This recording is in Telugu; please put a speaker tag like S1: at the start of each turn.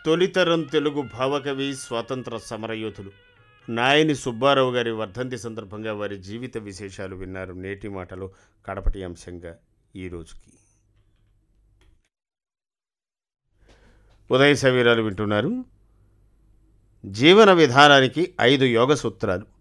S1: తొలితరం తెలుగు భావకవి, స్వాతంత్ర సమరయోధులు నాయని సుబ్బారావు గారి వర్ధంతి సందర్భంగా వారి జీవిత విశేషాలు విన్నారు. నేటి మాటలో కడపటి అంశంగా ఈ రోజుకి ఉదయ సవీరాలు వింటున్నారు. జీవన విధానానికి 5 యోగ సూత్రాలు.